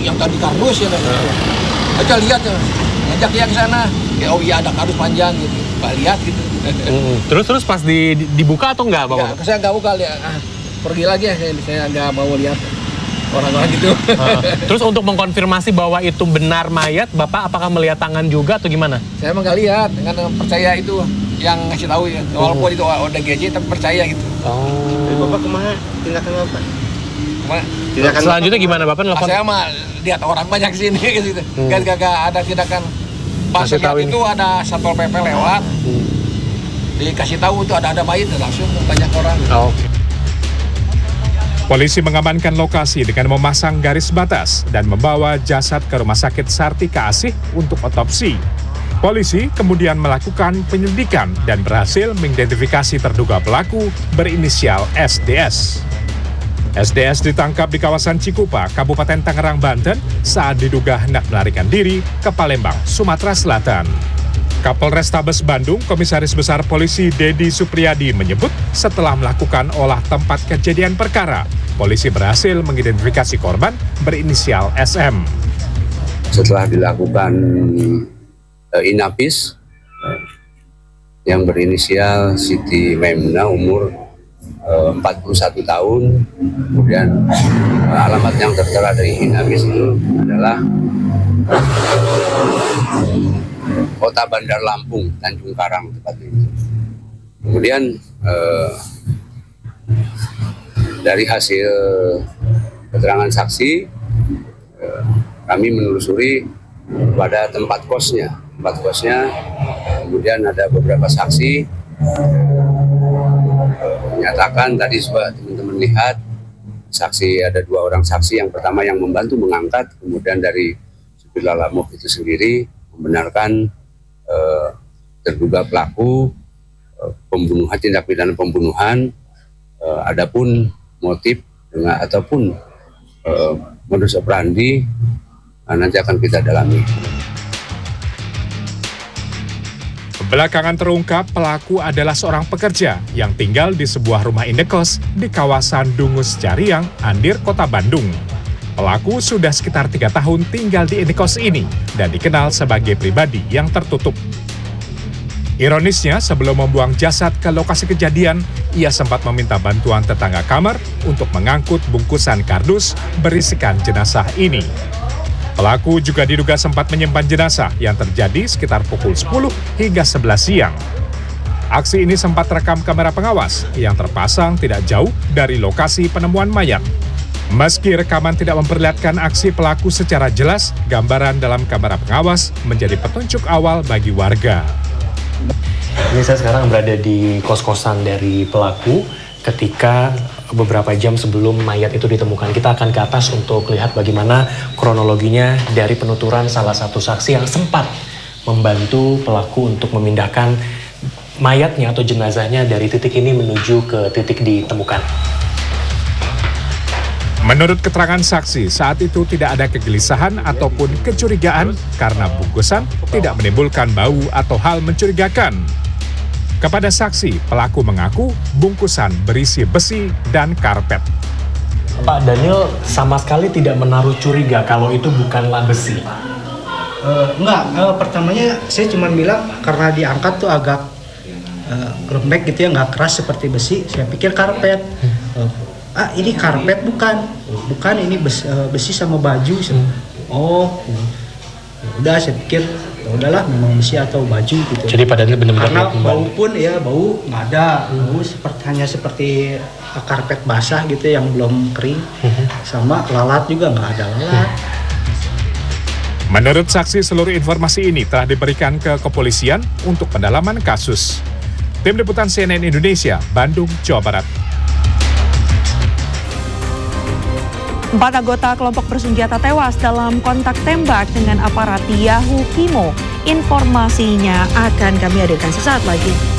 yang tadi kardus ya kan. Aja lihat ya, ngajak dia ke sana. Ya, oh iya ada kardus panjang gitu, Pak lihat gitu. Terus pas dibuka atau enggak Bapak? Saya nggak buka, lihat. Pergi lagi ya, saya nggak mau lihat orang-orang gitu. Terus untuk mengkonfirmasi bahwa itu benar mayat, Bapak apakah melihat tangan juga atau gimana? Saya emang nggak lihat, dengan percaya itu yang ngasih tahu ya. Walaupun itu ODGJ tapi percaya gitu. Jadi Bapak kemana? Tindakan Bapak? Kemana? Selanjutnya gimana Bapak nelfon? Saya mah lihat orang banyak sini gitu. Gak ada tindakan. Pas lihat itu ada Satpol PP lewat. Dikasih tahu itu ada mayat, langsung banyak orang. Oke. Polisi mengamankan lokasi dengan memasang garis batas dan membawa jasad ke Rumah Sakit Sartika Asih untuk otopsi. Polisi kemudian melakukan penyelidikan dan berhasil mengidentifikasi terduga pelaku berinisial SDS. SDS ditangkap di kawasan Cikupa, Kabupaten Tangerang, Banten saat diduga hendak melarikan diri ke Palembang, Sumatera Selatan. Kapolrestabes Bandung, Komisaris Besar Polisi Dedi Supriyadi menyebut setelah melakukan olah tempat kejadian perkara, polisi berhasil mengidentifikasi korban berinisial SM. Setelah dilakukan inapis yang berinisial Siti Maimuna umur 41 tahun, kemudian alamat yang tertera dari inapis itu adalah Kota Bandar Lampung, Tanjung Karang tepatnya itu. Kemudian dari hasil keterangan saksi, kami menelusuri pada tempat kosnya. Kemudian ada beberapa saksi menyatakan tadi juga teman-teman lihat saksi, ada 2 orang saksi. Yang pertama yang membantu mengangkat, kemudian dari supir Lalamove itu sendiri membenarkan terduga pelaku pembunuhan, tindak pidana pembunuhan. Adapun motif ataupun modus operandi nanti akan kita dalami. Belakangan terungkap pelaku adalah seorang pekerja yang tinggal di sebuah rumah indekos di kawasan Dungus Cariang, Andir, Kota Bandung. Pelaku sudah sekitar 3 tahun tinggal di indekos ini dan dikenal sebagai pribadi yang tertutup. Ironisnya, sebelum membuang jasad ke lokasi kejadian, ia sempat meminta bantuan tetangga kamar untuk mengangkut bungkusan kardus berisikan jenazah ini. Pelaku juga diduga sempat menyimpan jenazah yang terjadi sekitar pukul 10 hingga 11 siang. Aksi ini sempat rekam kamera pengawas yang terpasang tidak jauh dari lokasi penemuan mayat. Meski rekaman tidak memperlihatkan aksi pelaku secara jelas, gambaran dalam kamera pengawas menjadi petunjuk awal bagi warga. Ini saya sekarang berada di kos-kosan dari pelaku ketika beberapa jam sebelum mayat itu ditemukan. Kita akan ke atas untuk lihat bagaimana kronologinya dari penuturan salah satu saksi yang sempat membantu pelaku untuk memindahkan mayatnya atau jenazahnya dari titik ini menuju ke titik ditemukan. Menurut keterangan saksi, saat itu tidak ada kegelisahan ataupun kecurigaan karena bungkusan tidak menimbulkan bau atau hal mencurigakan. Kepada saksi, pelaku mengaku bungkusan berisi besi dan karpet. Pak Daniel sama sekali tidak menaruh curiga kalau itu bukanlah besi. Pertamanya saya cuma bilang karena diangkat tuh agak lembek gitu ya, nggak keras seperti besi. Saya pikir karpet. Ini karpet bukan ini besi sama baju. Udah saya pikir udahlah memang besi atau baju gitu. Jadi padahal benar-benar karena bau pun ya bau nggak ada, bau hanya seperti karpet basah gitu yang belum kering, sama lalat juga nggak ada lalat. Menurut saksi, seluruh informasi ini telah diberikan ke kepolisian untuk pendalaman kasus. Tim Liputan CNN Indonesia, Bandung, Jawa Barat. 4 anggota kelompok bersenjata tewas dalam kontak tembak dengan aparat Yahukimo. Informasinya akan kami hadirkan sesaat lagi.